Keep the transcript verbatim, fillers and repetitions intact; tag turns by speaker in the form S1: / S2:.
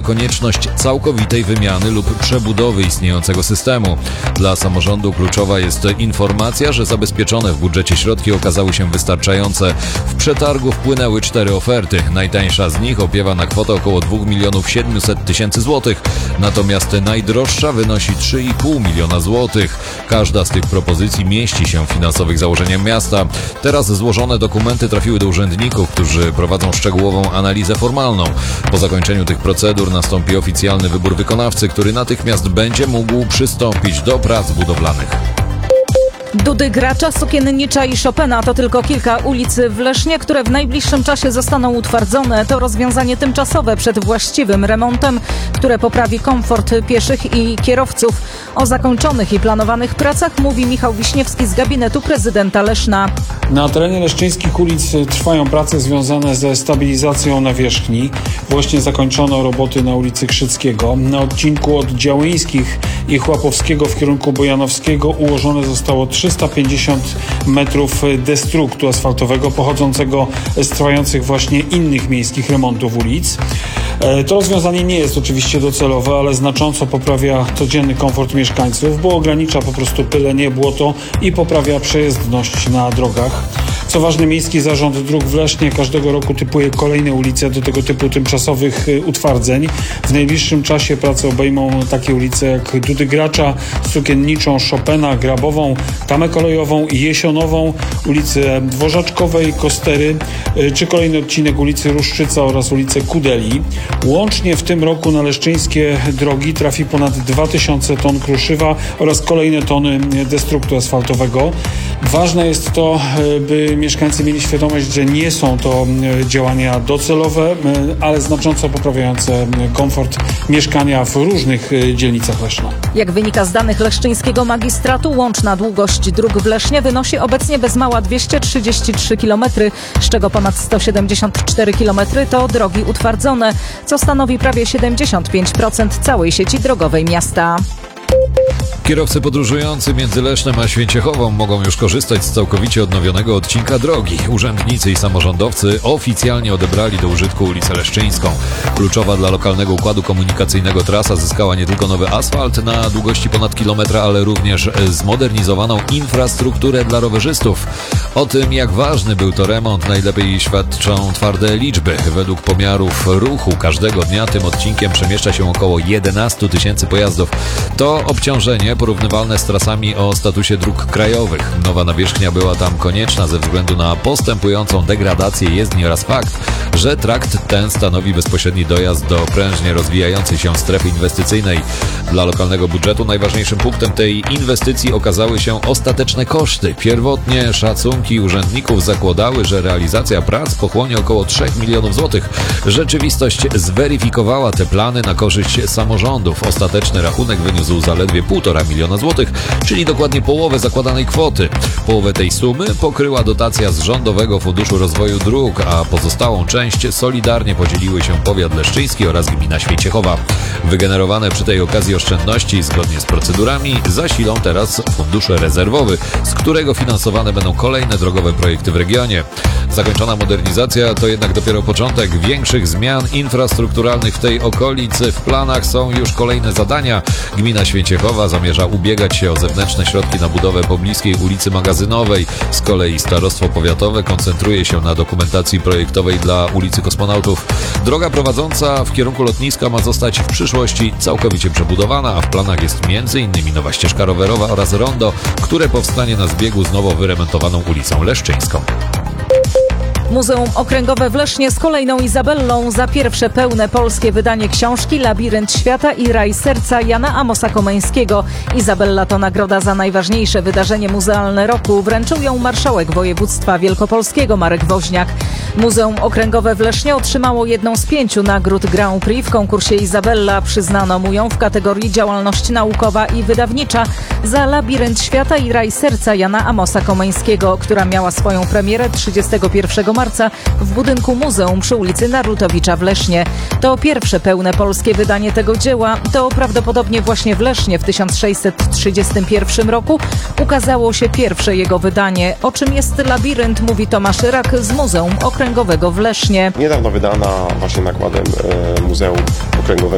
S1: konieczność całkowitej wymiany lub przebudowy istniejącego systemu. Dla samorządu kluczowa jest informacja, że zabezpieczone w budżecie środki okazały się wystarczające. W przetargu wpłynęły cztery oferty. Najtańsza z nich opiewa na kwotę około dwa miliony siedemset tysięcy złotych, natomiast najdroższa wynosi trzy i pół miliona złotych. Każda z tych propozycji mieści się w finansowych założeniach miasta. Teraz złożone dokumenty trafiły do urzędników, którzy prowadzą szczegółową analizę formalną. Po zakończeniu tych procedur nastąpi oficjalny wybór wykonawcy, który natychmiast będzie mógł przystąpić do prac budowlanych.
S2: Dudy, Gracza, Sukiennicza i Chopina to tylko kilka ulic w Lesznie, które w najbliższym czasie zostaną utwardzone. To rozwiązanie tymczasowe przed właściwym remontem, które poprawi komfort pieszych i kierowców. O zakończonych i planowanych pracach mówi Michał Wiśniewski z gabinetu prezydenta Leszna.
S3: Na terenie leszczyńskich ulic trwają prace związane ze stabilizacją nawierzchni. Właśnie zakończono roboty na ulicy Krzyckiego. Na odcinku od Działyńskich i Chłapowskiego w kierunku Bojanowskiego ułożone zostało trzysta pięćdziesiąt metrów destruktu asfaltowego pochodzącego z trwających właśnie innych miejskich remontów ulic. To rozwiązanie nie jest oczywiście docelowe, ale znacząco poprawia codzienny komfort mieszkańców, bo ogranicza po prostu pylenie, błoto i poprawia przejezdność na drogach. Co ważne, Miejski Zarząd Dróg w Lesznie każdego roku typuje kolejne ulice do tego typu tymczasowych utwardzeń. W najbliższym czasie prace obejmą takie ulice jak Dudy, Gracza, Sukienniczą, Chopina, Grabową, Tamę Kolejową, Jesionową, ulicę Dworzaczkowej, Kostery, czy kolejny odcinek ulicy Ruszczyca oraz ulicę Kudeli. Łącznie w tym roku na leszczyńskie drogi trafi ponad dwa tysiące ton kruszywa oraz kolejne tony destruktu asfaltowego. Ważne jest to, by mieszkańcy mieli świadomość, że nie są to działania docelowe, ale znacząco poprawiające komfort mieszkania w różnych dzielnicach Leszna.
S2: Jak wynika z danych leszczyńskiego magistratu, łączna długość dróg w Lesznie wynosi obecnie bez mała dwieście trzydzieści trzy kilometry, z czego ponad sto siedemdziesiąt cztery kilometry to drogi utwardzone, co stanowi prawie siedemdziesiąt pięć procent całej sieci drogowej miasta.
S1: Kierowcy podróżujący między Lesznem a Święciechową mogą już korzystać z całkowicie odnowionego odcinka drogi. Urzędnicy i samorządowcy oficjalnie odebrali do użytku ulicę Leszczyńską. Kluczowa dla lokalnego układu komunikacyjnego trasa zyskała nie tylko nowy asfalt na długości ponad kilometra, ale również zmodernizowaną infrastrukturę dla rowerzystów. O tym, jak ważny był to remont, najlepiej świadczą twarde liczby. Według pomiarów ruchu każdego dnia tym odcinkiem przemieszcza się około jedenaście tysięcy pojazdów. To obciążenie porównywalne z trasami o statusie dróg krajowych. Nowa nawierzchnia była tam konieczna ze względu na postępującą degradację jezdni oraz fakt, że trakt ten stanowi bezpośredni dojazd do prężnie rozwijającej się strefy inwestycyjnej. Dla lokalnego budżetu najważniejszym punktem tej inwestycji okazały się ostateczne koszty. Pierwotnie szacunki urzędników zakładały, że realizacja prac pochłonie około trzy miliony złotych. Rzeczywistość zweryfikowała te plany na korzyść samorządów. Ostateczny rachunek wyniósł zaledwie półtora miliona złotych, czyli dokładnie połowę zakładanej kwoty. Połowę tej sumy pokryła dotacja z Rządowego Funduszu Rozwoju Dróg, a pozostałą część solidarnie podzieliły się powiat leszczyński oraz gmina Święciechowa. Wygenerowane przy tej okazji oszczędności zgodnie z procedurami zasilą teraz fundusz rezerwowy, z którego finansowane będą kolejne drogowe projekty w regionie. Zakończona modernizacja to jednak dopiero początek większych zmian infrastrukturalnych w tej okolicy. W planach są już kolejne zadania. Gmina Święciechowa zamierza ubiegać się o zewnętrzne środki na budowę pobliskiej ulicy Magazynowej. Z kolei Starostwo Powiatowe koncentruje się na dokumentacji projektowej dla ulicy Kosmonautów. Droga prowadząca w kierunku lotniska ma zostać w przyszłości całkowicie przebudowana, a w planach jest m.in. nowa ścieżka rowerowa oraz rondo, które powstanie na zbiegu z nowo wyremontowaną ulicą Leszczyńską.
S2: Muzeum Okręgowe w Lesznie z kolejną Izabellą za pierwsze pełne polskie wydanie książki Labirynt Świata i Raj Serca Jana Amosa Komeńskiego. Izabella to nagroda za najważniejsze wydarzenie muzealne roku. Wręczył ją marszałek województwa wielkopolskiego Marek Woźniak. Muzeum Okręgowe w Lesznie otrzymało jedną z pięciu nagród Grand Prix w konkursie Izabella. Przyznano mu ją w kategorii działalność naukowa i wydawnicza za Labirynt Świata i Raj Serca Jana Amosa Komeńskiego, która miała swoją premierę trzydziestego pierwszego marca w budynku muzeum przy ulicy Narutowicza w Lesznie. To pierwsze pełne polskie wydanie tego dzieła. To prawdopodobnie właśnie w Lesznie w tysiąc sześćset trzydziestym pierwszym roku ukazało się pierwsze jego wydanie. O czym jest Labirynt, mówi Tomasz Rak z Muzeum Okręgowego w Lesznie.
S4: Niedawno wydana właśnie nakładem e, Muzeum Okręgowego